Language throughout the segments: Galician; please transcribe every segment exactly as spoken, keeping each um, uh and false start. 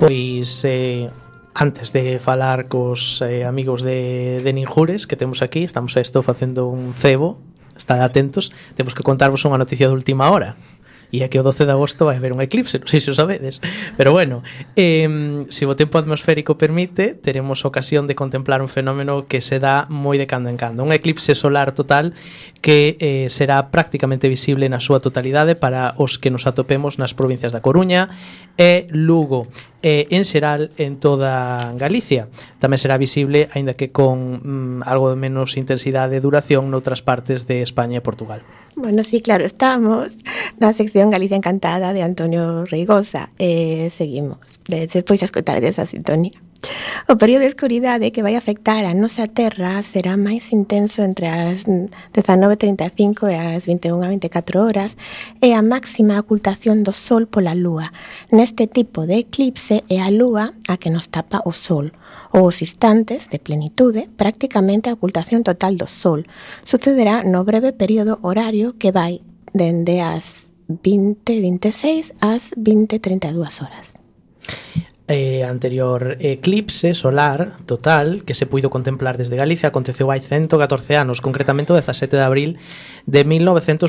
Pois eh, antes de falar cos eh, amigos de, de Ninjures que temos aquí, estamos estou facendo un cebo, estad atentos, temos que contarvos unha noticia de última hora. E é que o doce de agosto vai haber un eclipse, non sei se o sabedes. Pero bueno, eh, se o tempo atmosférico permite, teremos ocasión de contemplar un fenómeno que se dá moi de cando en cando. Un eclipse solar total que eh, será prácticamente visible na súa totalidade para os que nos atopemos nas provincias da Coruña e Lugo. E en xeral en toda Galicia. Tamén será visible, aínda que con mm, algo de menos intensidade e duración noutras partes de España e Portugal. Bueno, sí, claro, estamos na sección Galicia Encantada de Antonio Reigosa e eh, seguimos, de, despois a escotar desa sintonía. O período de escuridade que vai afectar a nosa terra será máis intenso entre as dezanove e trinta e cinco e as vinte e unha e vinte e catro horas e a máxima ocultación do sol pola lúa. Neste tipo de eclipse é a lúa a que nos tapa o sol. Os instantes de plenitude, prácticamente a ocultación total do sol, sucederá no breve período horario que vai dende as vinte e vinte e seis ás vinte e trinta e dúas horas. Eh, anterior eclipse solar total que se puido contemplar desde Galicia aconteceu hai ciento catorce anos, concretamente o dezasete de abril de mil novecentos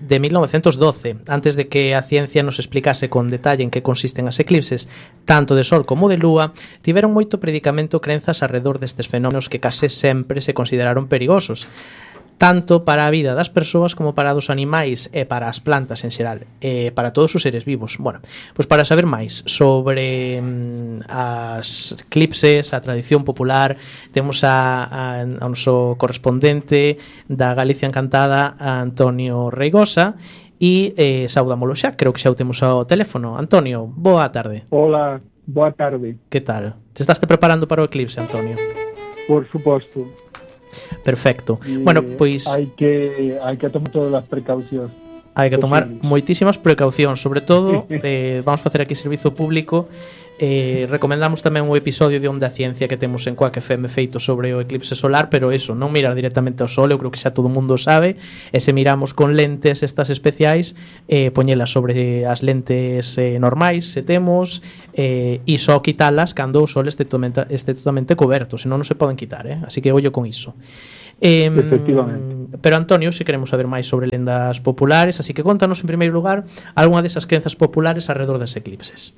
doce, antes de que a ciencia nos explicase con detalle en que consisten as eclipses tanto de sol como de lúa. Tiveron moito predicamento crenzas arredor destes fenómenos que case sempre se consideraron perigosos, tanto para a vida das persoas como para dos animais e para as plantas en xeral, e para todos os seres vivos. Bueno, pois para saber máis sobre mm, as eclipses, a tradición popular, temos a, a, a noso correspondente da Galicia Encantada, Antonio Reigosa, e eh, saudámolo xa, creo que xa o temos ao teléfono. Antonio, boa tarde. Hola, boa tarde. Que tal? Te estás te preparando para o eclipse, Antonio? Por suposto. Perfecto. E bueno, pois hai que hai que tomar todas as precaucións. Hai que tomar moitísimas precaucións, sobre todo eh, vamos facer aquí servizo público. Eh, recomendamos tamén un episodio de Onda Ciencia que temos en Quack F M feito sobre o eclipse solar, pero eso, non mirar directamente ao sol, eu creo que xa todo o mundo sabe, e se miramos con lentes estas especiais, eh, poñelas sobre as lentes eh, normais, se temos, eh, e só quitalas cando o sol este totalmente, este totalmente coberto, senón non se poden quitar, eh? Así que ollo con iso. Eh, Efectivamente. Pero Antonio, se queremos saber máis sobre lendas populares, así que contanos en primeiro lugar algunha desas crenzas populares alrededor das eclipses.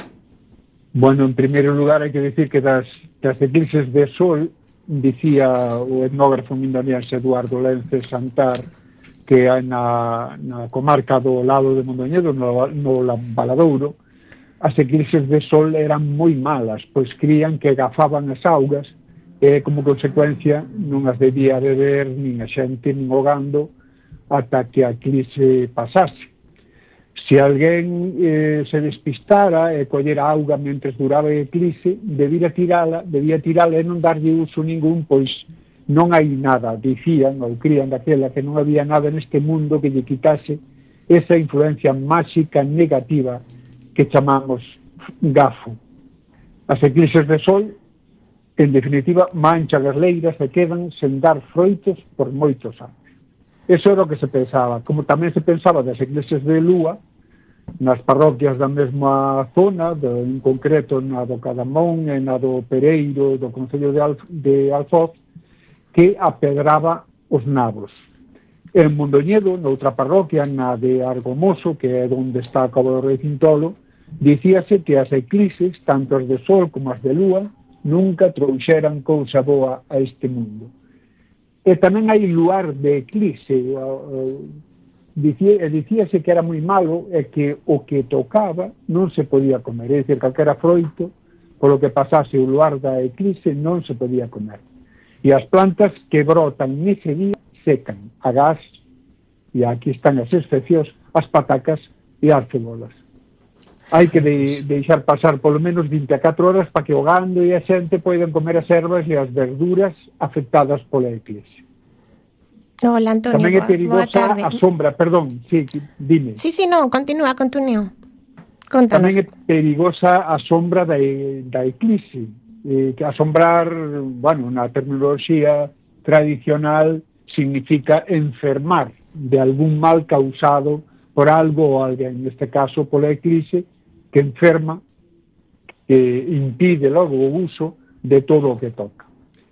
Bueno, en primeiro lugar hai que decir que das, das eclipses de sol, dicía o etnógrafo mindoniense Eduardo Lence Santar, que hai na, na comarca do lado de Mondoñedo, no, no Valadouro, as eclipses de sol eran moi malas, pois crían que gafaban as augas e como consecuencia non as debía beber nin a xente nin o gando ata que a eclipse pasase. Se alguén eh, se despistara e collera auga mentre duraba a eclipse, debía tirala, debía tirala e non darlle uso ningún, pois non hai nada, dicían ou crían daquela que non había nada neste mundo que lle quitase esa influencia máxica negativa que chamamos gafo. As eclipses de sol, en definitiva, manchan as leiras e quedan sen dar froitos por moitos anos. Eso era o que se pensaba. Como tamén se pensaba das eclipses de lúa, nas parroquias da mesma zona, de, en concreto na do Cadamón e na do Pereiro, do Concello de, Alf, de Alfoz, que apedraba os nabos. En Mondoñedo, noutra parroquia, na de Argomoso, que é onde está a Cabo do Rei Cintolo, dicíase que as eclipses, tanto as de sol como as de lúa, nunca trouxeran cousa boa a este mundo. E tamén hai luar de eclipse. Dicía, dicíase que era moi malo e que o que tocaba non se podía comer. É dicir, calquera froito, polo que pasase o luar da eclipse, non se podía comer. E as plantas que brotan nese día secan. Agás, e aquí están as excepcións, as patacas e as cebolas. Hai que de, deixar pasar polo menos vinte e catro horas para que o gando e a xente poidan comer as ervas e as verduras afectadas pola eclipse. Hola, Antonio, tamén é perigosa a sombra, perdón, sí, dime. Sí, sí, non, continúa, continúa. Contanos. Tamén é perigosa a sombra da, da eclipse, eh, que asombrar, bueno, na terminoloxía tradicional significa enfermar de algún mal causado por algo ou alguén, neste caso pola eclipse, que enferma que impide logo o uso de todo o que toca.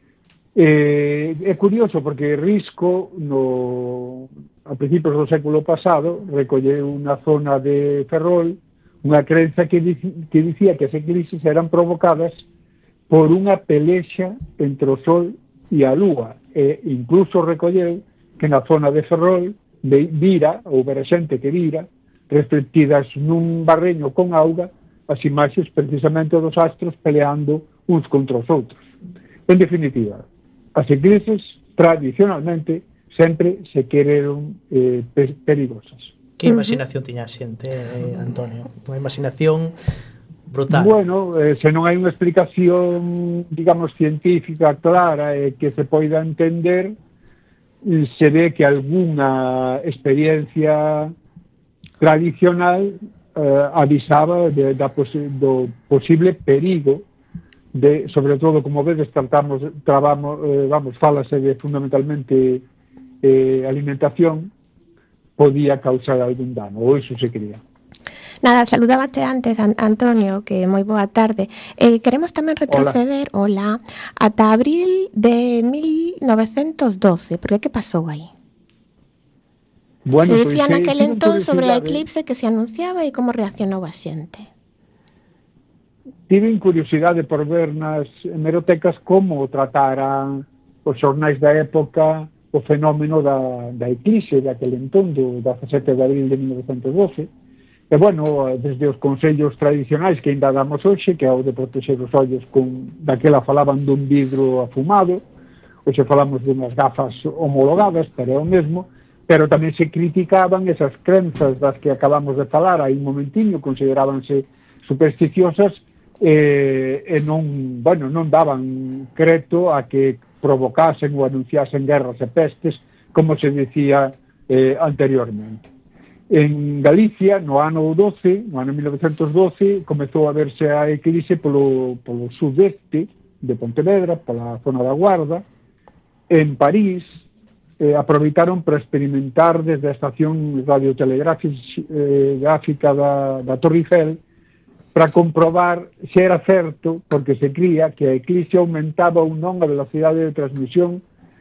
Eh, é curioso porque Risco no, a principios do século pasado recolleu unha zona de Ferrol unha crenza que, que dicía que as eclipses eran provocadas por unha pelexa entre o Sol e a Lúa, e incluso recolleu que na zona de Ferrol vira, ou vera xente que vira, reflectidas nun barreño con auga, as imaxes precisamente dos astros peleando uns contra os outros. En definitiva, as eclipses tradicionalmente sempre se quereron eh, perigosas. Que imaginación tiña a xente, eh, Antonio? Unha imaginación brutal. Bueno, eh, se non hai unha explicación, digamos, científica clara e eh, que se poida entender, se ve que algunha experiencia tradicional eh, avisaba de, da posi do posible perigo de, sobre todo, como vedes, tratamos, trabamos, eh, vamos, falase de fundamentalmente eh, alimentación, podía causar algún dano, ou iso se cría. Nada, saludábate antes, An Antonio, que moi boa tarde. Eh, queremos tamén retroceder, hola, hola ata abril de mil novecentos doce, porque que pasou aí? Bueno, se decía pues, naquel eh, entón sobre a eclipse que se anunciaba e como reaccionou a xente. Tiven curiosidade por ver nas hemerotecas como trataran os xornais da época o fenómeno da, da eclipse daquele entón, do dezasete de abril de mil novecentos doce. E, bueno, desde os consellos tradicionais que ainda damos hoxe, que é o de protexer os ollos con, daquela falaban dun vidro afumado, hoxe falamos dunhas gafas homologadas, pero é o mesmo, pero tamén se criticaban esas crenzas das que acabamos de falar aí un momentiño, considerábanse supersticiosas, e, e non, bueno, non daban creto a que provocasen ou anunciasen guerras e pestes, como se decía eh, anteriormente. En Galicia, no ano doce, no ano mil novecentos doce, comezou a verse a eclipse polo, polo sudeste de Pontevedra, pola zona da Guarda. En París, eh, aproveitaron para experimentar desde a estación radiotelegráfica eh, da, da Torre Eiffel para comprobar se era certo, porque se cría que a eclipse aumentaba ou non a velocidade de transmisión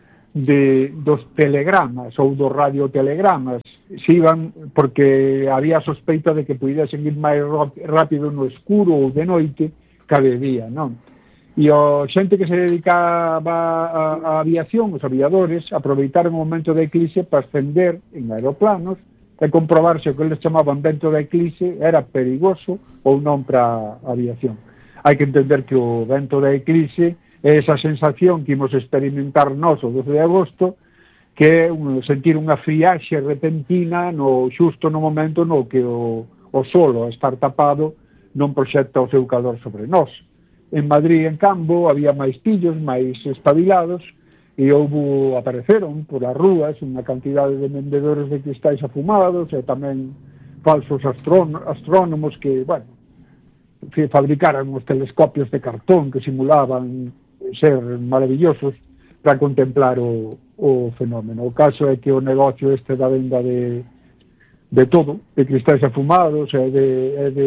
de, dos telegramas ou dos radiotelegramas, se iban, porque había sospeita de que pudesen ir máis rápido no escuro ou de noite que de día, non? E a xente que se dedicaba á aviación, os aviadores, aproveitaron o momento da eclipse para ascender en aeroplanos e comprobar se o que eles chamaban vento da eclipse era perigoso ou non para a aviación. Hai que entender que o vento da eclipse é esa sensación que imos experimentar nós o doce de agosto, que é un, sentir unha friaxe repentina no xusto no momento no que o, o solo, a estar tapado, non proxecta o seu calor sobre nós. En Madrid, en Cambo, había máis pillos, máis espabilados, e houve, apareceron por as rúas unha cantidade de vendedores de cristais afumados e tamén falsos astrónomos que, bueno, fabricaran os telescopios de cartón que simulaban ser maravillosos para contemplar o, o fenómeno. O caso é que o negocio este da venda de, de todo, de cristais afumados e de, e de,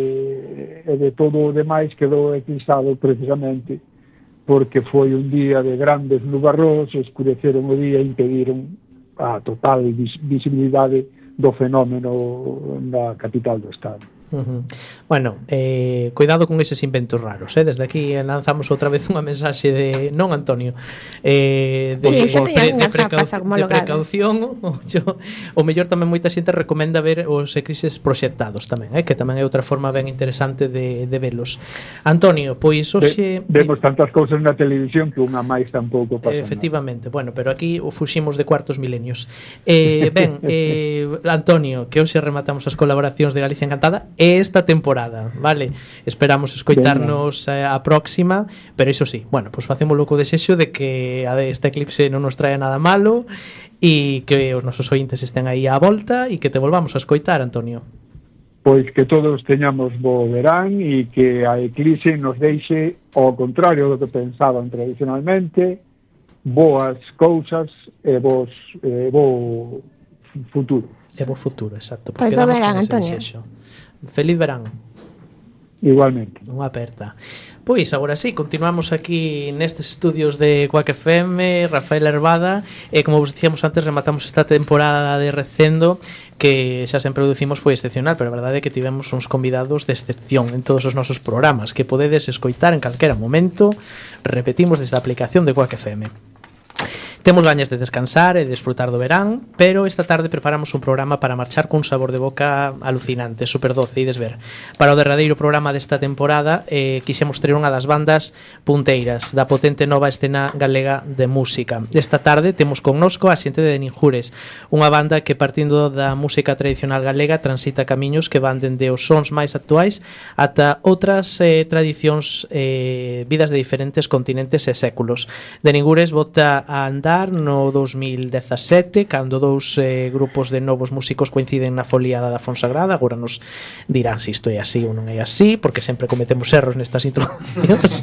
e de todo o demais quedou eclipsado precisamente porque foi un día de grandes nubarrós, escureceron o día e impediron a total vis visibilidade do fenómeno na capital do estado. Uh-huh. Bueno, eh, cuidado con eses inventos raros, eh? Desde aquí lanzamos outra vez unha mensaxe de non, Antonio, eh, de, sí, pre, de, precau de precaución. O, yo, o mellor tamén moita xente recomenda ver os eclipses proxectados tamén, eh? Que tamén é outra forma ben interesante de, de velos. Antonio, pois hoxe de, vemos tantas cousas na televisión que unha máis tampouco pasa. Efectivamente, nada. Bueno, pero aquí o fuximos de cuartos milenios. Eh, ben, eh, Antonio, que hoxe rematamos as colaboracións de Galicia Encantada esta temporada, vale? Esperamos escoitarnos eh, a próxima, pero iso sí, bueno, pois pues facemos loco desexo de que a de esta eclipse non nos trae nada malo e que os nosos ointes estén aí á volta e que te volvamos a escoitar, Antonio. Pois que todos teñamos bo verán e que a eclipse nos deixe, ao contrario do que pensaban tradicionalmente, boas cousas e vos eh, bo futuro. E bo futuro, exacto. Pois bo verán, Antonio. Desexo. Feliz verán. Igualmente. Unha aperta. Pois, agora sí, continuamos aquí nestes estudios de Quack F M, Rafael Herbada, e como vos dicíamos antes, rematamos esta temporada de Recendo, que xa sempre producimos foi excepcional, pero a verdade é que tivemos uns convidados de excepción en todos os nosos programas, que podedes escoitar en calquera momento, repetimos desde a aplicación de Quack F M. Temos gañas de descansar e de desfrutar do verán, pero esta tarde preparamos un programa para marchar cun sabor de boca alucinante, super doce, ides ver. Para o derradeiro programa desta temporada eh, quixemos ter unha das bandas punteiras da potente nova escena galega de música. Esta tarde temos connosco a xente de Ninjures, unha banda que partindo da música tradicional galega transita camiños que van dende os sons máis actuais ata outras eh, tradicións, eh, vidas de diferentes continentes e séculos. De Ninjures bota a andar no dos mil dezasete, cando dous eh, grupos de novos músicos coinciden na foliada da Fonsagrada. Agora nos dirán se isto é así ou non é así, porque sempre cometemos erros nestas introduccións.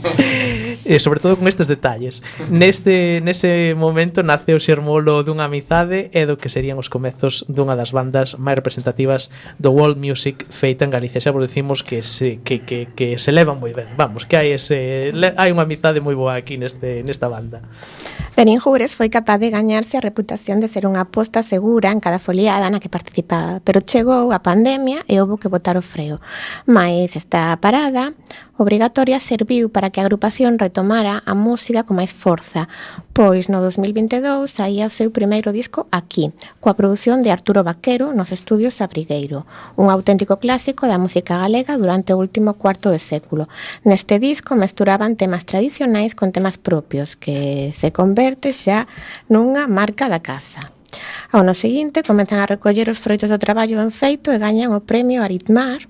E sobre todo con estes detalles. Neste nese momento nace o xermolo dunha amizade e do que serían os comezos dunha das bandas máis representativas do world music feita en Galicia. Xa vos decimos que se que que que se levan moi ben. Vamos, que hai ese hai unha amizade moi boa aquí neste nesta banda. De Ninjures foi capaz de gañarse a reputación de ser unha aposta segura en cada foliada na que participaba, pero chegou a pandemia e houbo que botar o freo. Mais esta parada obrigatoria serviu para que a agrupación retomara a música con máis forza, pois no dos mil vinte e dous saía o seu primeiro disco aquí, coa produción de Arturo Vaquero nos estudios Abrigueiro, un auténtico clásico da música galega durante o último cuarto de século. Neste disco mesturaban temas tradicionais con temas propios, que se converte xa nunha marca da casa. Ao ano seguinte comezan a recoller os froitos do traballo ben feito e gañan o premio Aritmar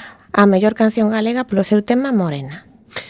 a mellor canción galega polo seu tema Morena.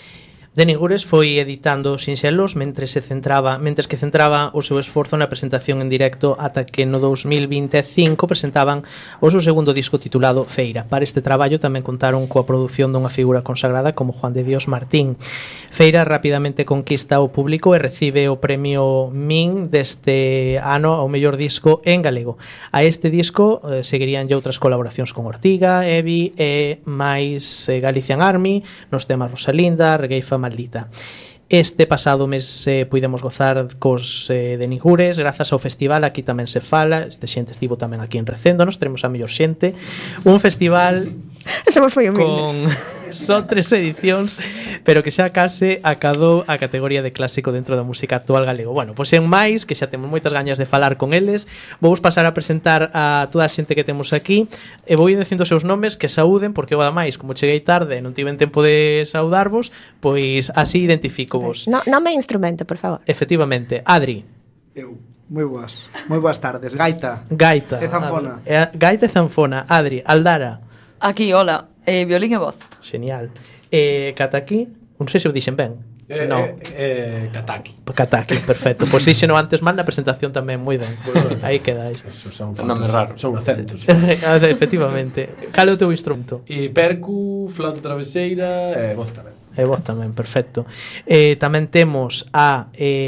De Ninjures foi editando sinxelos mentres se centraba, mentres que centraba o seu esforzo na presentación en directo ata que no dos mil vinte e cinco presentaban o seu segundo disco titulado Feira. Para este traballo tamén contaron coa produción dunha figura consagrada como Juan de Dios Martín. Feira rapidamente conquista o público e recibe o premio Min deste ano ao mellor disco en galego. A este disco eh, seguirían ya outras colaboracións con Ortiga, Evi e máis eh, Galician Army nos temas Rosalinda, Regueifa Maldita. Este pasado mes eh, puidemos gozar cos eh, de Ninjures grazas ao festival. Aquí tamén se fala, este xente estivo tamén aquí en Recendo, nos teremos a mellor xente, un festival Somos moi humildes. con só tres edicións, pero que xa case acadou a categoría de clásico dentro da música actual galego. Bueno, pois en máis, que xa temos moitas gañas de falar con eles, vou pasar a presentar a toda a xente que temos aquí e vou ir dicindo os seus nomes, que saúden, porque eu ademais, como cheguei tarde e non tiven tempo de saudarvos, pois así identifico vos. No, nome e instrumento, por favor. Efectivamente, Adri. Eu, moi boas, moi boas tardes. Gaita. Gaita. E zanfona. Adri. Gaita e zanfona. Adri, Aldara. Aquí, hola, eh, violín e voz. Genial. Eh, Kataki, non sei se o dixen ben. Eh, no. eh, eh, Kataki. Kataki, perfecto. Pois pues dixeno antes mal na presentación tamén moi ben. Aí queda isto. Son nome raro. Son acentos. Efectivamente. Cal é o teu instrumento? E percu, flauta traveseira e voz tamén. E voz tamén, perfecto. Eh, tamén temos a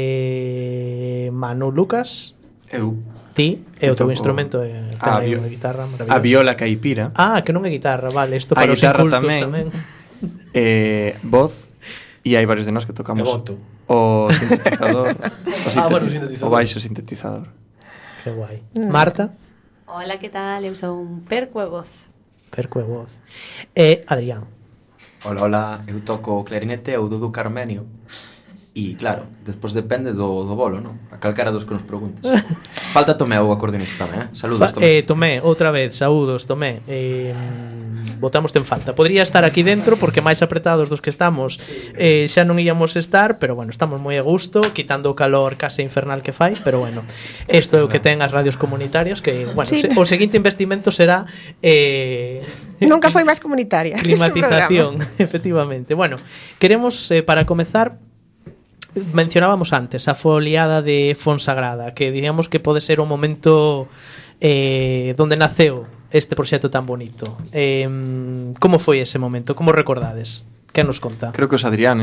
eh, Manu Lucas. Eu. Ti, e o teu toco instrumento é a, tamén bio, unha guitarra maravillosa. a viola caipira. Ah, que non é guitarra, vale, isto A para os guitarra incultos tamén. tamén. Eh, voz. E hai varios de nós que tocamos E voto. o sintetizador, o, Ah, bueno, o sintetizador. o baixo sintetizador. Que guai. Marta, Hola, que tal? Eu son perco e voz. perco e voz. E Adrián. Hola, hola, eu toco o clarinete ou do Duque Armenio. E claro, despois depende do, do bolo, non? A calcara dos que nos preguntes. Falta Tomé o acordeonista tamén, eh? Saludos, Tomé. Eh, Tomé, outra vez, saúdos, Tomé. Eh, botamos en falta. Podría estar aquí dentro porque máis apretados dos que estamos eh, xa non íamos estar, pero bueno, estamos moi a gusto, quitando o calor case infernal que fai, pero bueno, isto é o que ten as radios comunitarias, que, bueno, Sí. se, o seguinte investimento será eh, Nunca foi máis comunitaria. climatización, efectivamente. Bueno, queremos, eh, para comezar, mencionábamos antes a foliada de Fonsagrada, que digamos que pode ser o momento eh, donde naceu este proxecto tan bonito. Eh, como foi ese momento? Como recordades? Que nos conta? Creo que os Adrianes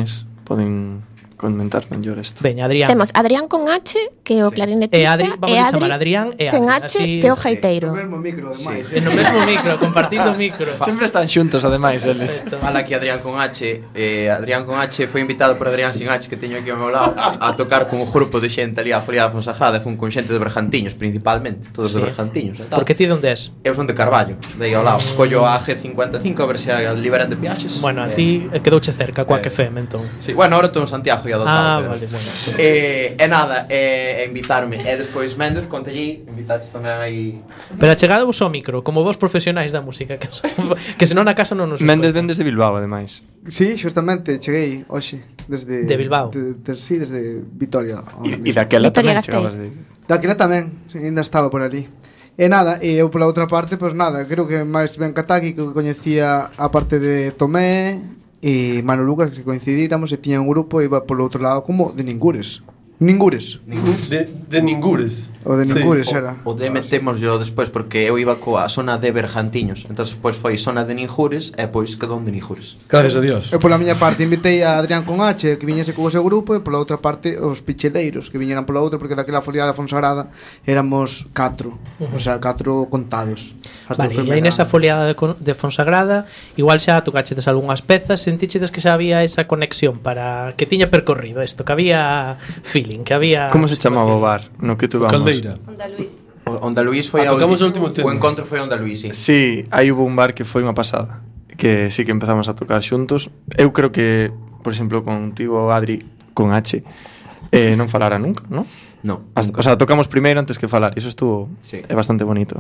poden comentar mellor isto. Veña, Adrián. Temos Adrián con H, que é o clarinetista, E Adri, vamos a chamar Adrián e sen Adri, H, así- que é o sí. gaiteiro. No mesmo micro, ademais. Sí, no mesmo micro, compartindo o micro. Sempre están xuntos, ademais, eles. Fala aquí Adrián con H. eh, Adrián con H foi invitado por Adrián sin H, que teño aquí ao meu lado, a tocar con un grupo de xente ali a Foliada Fonsagrada, e fun con xente de Bergantiños principalmente, todos Sí. de Bergantiños e tal. Porque ti onde es? Eu son de Carballo, de aí ao lado. Collo a G cincuenta e cinco a ver se liberan de peaxes. Bueno, a Eh, ti eh, quedouche cerca, coa eh, que feme, entón. Sí, bueno, ahora estou en Santiago e adoptado. Ah, pero- vale, bueno. Eh, e nada, eh, e invitarme. E despois Méndez, contellí, invitaches tamén aí. Pero achegado vos ao micro, como vos profesionais da música, que, que senón na casa non nos Méndez escoita. ven desde Bilbao, ademais. Sí, xustamente, cheguei hoxe desde De Bilbao. de, de, sí, desde Vitoria. E, e daquela Vitoria tamén Gasteiz. chegabas de... Daquela tamén, sí, ainda estaba por ali. E nada, e eu pola outra parte, pois nada, creo que máis ben Kataki, que coñecía a parte de Tomé e Manu Lucas, que se coincidíramos e tiña un grupo e iba polo outro lado como de Ningures. Ningures. De, de Ningures. O de Ningures Sí. era. O de metemos yo despois, porque eu iba coa zona de Bergantiños. Entón, pois foi zona de Ninjures e pois quedou de Ninjures. Gracias a Dios. Eu pola miña parte invitei a Adrián con H, que viñese co seu grupo, e pola outra parte os picheleiros, que viñeran pola outra, porque daquela foliada Fonsagrada éramos catro, o sea, catro contados. Hasta Vale, o e aí nesa foliada de, con- de Fonsagrada, igual xa tocachedes algunhas pezas, sentichedes que xa había esa conexión para que tiña percorrido isto, que había feeling, que había... Como se chamaba o bar no que tu vamos? Caldeira. Onda Luis. O- Onda Luís foi Ah, a tocamos ulti- o último tema. O encontro foi Onda Luís, sí. Sí, aí hubo un bar que foi unha pasada, que sí que empezamos a tocar xuntos. Eu creo que, por exemplo, contigo, Adri, con H, eh, non falara nunca, ¿no? No. Hasta, o sea, tocamos primeiro antes que falar, e iso estuvo Sí. é bastante bonito.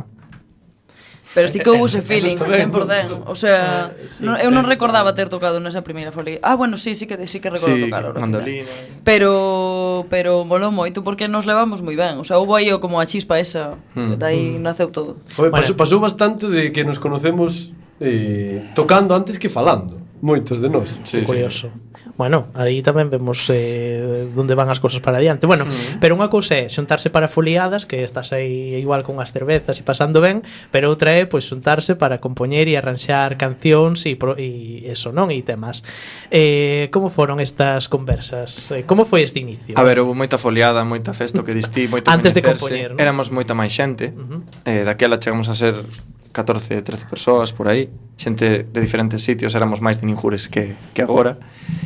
Pero sí que houve ese feeling, Está ben. cen por cento. O sea, non, eu non recordaba ter tocado nesa primeira folia. Ah, bueno, sí, sí que sí que recordo Sí, tocar ahora. mandolina. Pero pero molou moito porque nos levamos moi ben. O sea, houve aí como a chispa esa, Mm. dai naceu todo. Joder, Bueno. pasou, pasou bastante de que nos conocemos eh, tocando antes que falando. Moitos de nós. Sí, Curioso. Bueno, aí tamén vemos eh, onde van as cousas para adiante. Bueno, uh-huh. pero unha cousa é xuntarse para foliadas, que estás aí igual con as cervezas e pasando ben, pero outra é pois xuntarse para compoñer e arranxar cancións e, pro, e eso, non? E temas. Eh, como foron estas conversas? Eh, como foi este inicio? A ver, houve moita foliada, moita festa, o que distí, moito Antes de coñecerse. compoñer, ¿no? Éramos moita máis xente. Uh-huh. Eh, daquela chegamos a ser catorce, trece persoas por aí, xente de diferentes sitios, éramos máis de Ninjures que, que agora.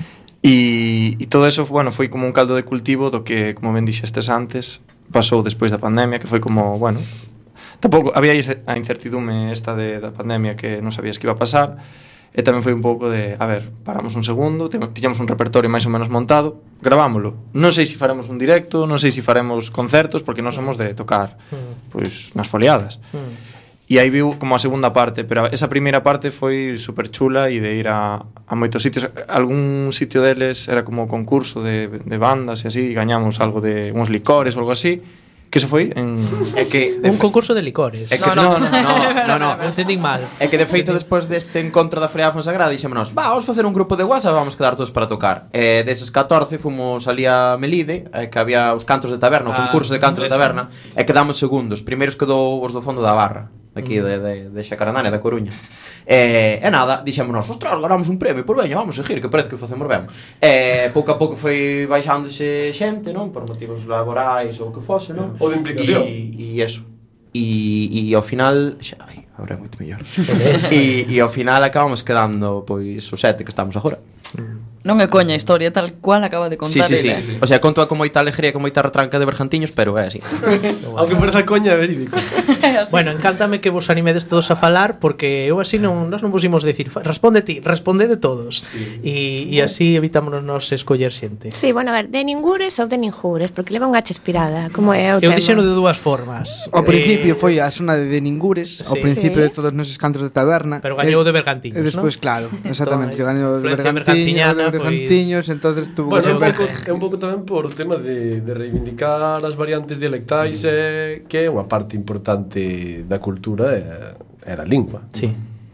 E, e todo eso, bueno, foi como un caldo de cultivo do que, como ben dixestes antes, pasou despois da pandemia, que foi como, bueno, tampouco había a incertidume esta de, da pandemia que non sabías que iba a pasar, e tamén foi un pouco de, a ver, paramos un segundo, tiñamos un repertorio máis ou menos montado, gravámoslo. Non sei se faremos un directo, non sei se faremos concertos, porque non somos de tocar Mm. pois nas foliadas. Mm. E aí viu como a segunda parte, pero esa primeira parte foi super chula e de ir a, a moitos sitios. Algún sitio deles era como concurso de, de bandas e así, e gañamos algo de uns licores ou algo así. Que eso foi en... É que de Un fe- concurso de licores. É que No, no, no. no, no, no, no. Non entendín mal. É que de feito despois deste encontro da Foliada Fonsagrada dixémonos, va, vamos facer un grupo de WhatsApp, vamos quedar todos para tocar. E deses catorce fomos ali a Melide, eh, que había os cantos de taberna, o Ah, concurso de cantos de eso. taberna, e quedamos segundos. Primeiros quedou os do fondo da barra, aquí de, de, de Xacarandane, da Coruña. E, e nada, dixémonos, ostras, ganamos un premio, pois veña, vamos seguir, que parece que facemos ben. E pouco a pouco foi baixándose xente, non? Por motivos laborais ou o que fose, non? Ou de implicación. E, e eso. E, e ao final xa, ai, agora é moito mellor. e, e ao final acabamos quedando pois os sete que estamos agora. Non é coña a historia tal cual acaba de Sí, contar sí, sí, ele. O sea, conto con moita alegría, con moita retranca de Bergantiños, pero é así. Aunque pareza coña, é verídico. Bueno, encántame que vos animedes todos a falar, porque eu así non, nos non pusimos decir responde ti, responde de todos, e, e así evitámonos nos escoller xente. Sí, bueno, a ver, de Ningures ou de Ninjures, porque leva unha H inspirada, como é o Eu tema. dixeno de dúas formas. Ao principio Eh, foi a zona de Ningures, ao sí. principio Sí. de todos neses cantos de taberna. Pero gañou E- de Bergantiños, E despois, ¿no? claro, exactamente, Entón, gañou de influencia Bergantiños, de bergantiñana, Bergantiños, entonces tuvo Bueno, é que un ser pouco, é un pouco tamén por o tema de, de reivindicar as variantes dialectais eh, que é unha parte importante da cultura e, e da lingua. Sí.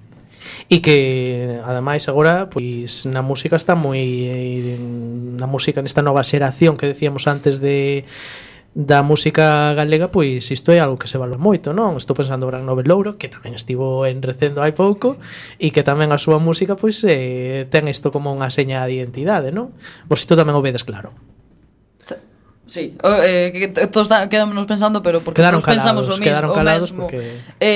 E que ademais agora pois na música está moi eh, na música nesta nova xeración que decíamos antes de da música galega, pois isto é algo que se valora moito, non? Estou pensando en Gran Nobel Louro, que tamén estivo en Recendo hai pouco, e que tamén a súa música pois eh, ten isto como unha seña de identidade, non? Vos isto tamén o vedes claro. Sí, o, eh, que todos quedamos pensando, pero porque quedaron todos pensamos calados, o mismo, o calados mesmo. porque...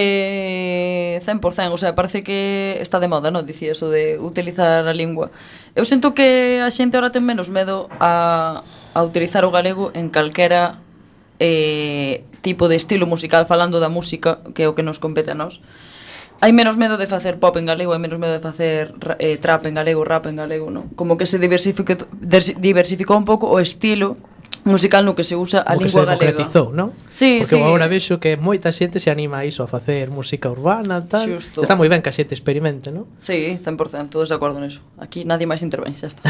Eh, cen por cen, o sea, parece que está de moda, non? Dicía eso de utilizar a lingua. Eu sinto que a xente ahora ten menos medo a, a utilizar o galego en calquera eh, tipo de estilo musical, falando da música, que é o que nos compete a nós. Hai menos medo de facer pop en galego, hai menos medo de facer eh, trap en galego, rap en galego, non? Como que se diversificou, diversificou un pouco o estilo musical no que se usa a como lingua galega. Que se democratizou, non? Sí, porque sí. agora vexo que moita xente se anima a iso, a facer música urbana, tal. Xusto. Está moi ben que a xente experimente, non? Sí, cen por cen, todos de acordo neso. Aquí nadie máis intervén, xa está.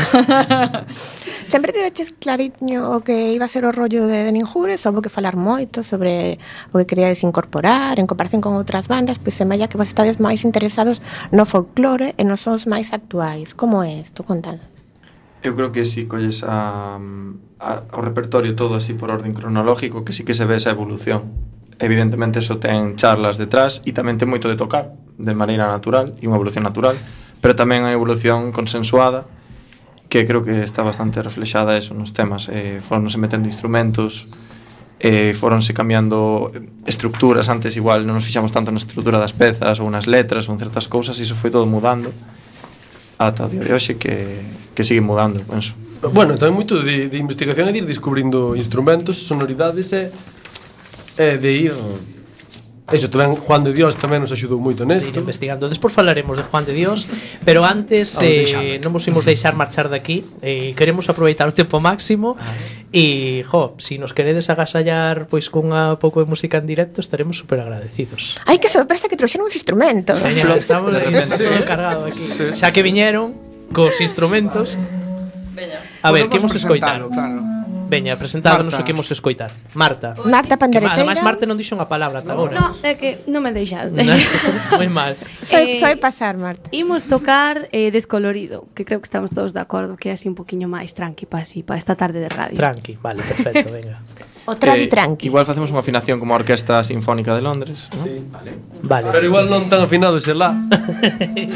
Sempre tiveches clariño o que iba a ser o rollo de Ninjures, houve que falar moito sobre o que queríades incorporar en comparación con outras bandas, pois semella que vos estades máis interesados no folclore e nos sons máis actuais. Como é isto? Contad. Eu creo que si colles a, a, ao repertorio todo así por orden cronológico, que sí que se ve esa evolución. Evidentemente eso ten charlas detrás e tamén ten moito de tocar de maneira natural e unha evolución natural, pero tamén hai evolución consensuada que creo que está bastante reflexada eso nos temas. Eh, foronse metendo instrumentos, eh, foronse cambiando estructuras. Antes igual non nos fixamos tanto na estructura das pezas ou nas letras ou en certas cousas, e iso foi todo mudando ata o día de hoxe que, que sigue mudando, penso. Bueno, tamén moito de, de investigación é de ir descubrindo instrumentos, sonoridades e, e de ir... Eso, tamén Juan de Dios tamén nos axudou moito nesto. Ir investigando. Despois falaremos de Juan de Dios, pero antes eh, non vos imos deixar marchar daqui. Eh, queremos aproveitar o tempo máximo e, jo, si nos queredes agasallar pois cunha pouco de música en directo, estaremos super agradecidos. Ai, que sorpresa que trouxeron os instrumentos. Veña, estamos de repente todo encargado aquí. Xa que viñeron cos instrumentos. Veña. A ver, que Podemos imos escoitar? presentalo, claro. Veña, presentádonos Marta. o que imos escoitar. Marta. Marta Que, Pandereteira. ademais, Marta non dixo unha palabra ata agora. No, é que non me deixado. Moi mal. Soy, Eh, soy pasar, Marta. Imos tocar eh, Descolorido, que creo que estamos todos de acordo, que é así un poquinho máis tranqui para así, para esta tarde de radio. Tranqui, vale, perfecto, venga. O tradi tranqui. Igual facemos unha afinación como a Orquesta Sinfónica de Londres, ¿no? Sí. Vale. Pero igual non tan afinado ese lá.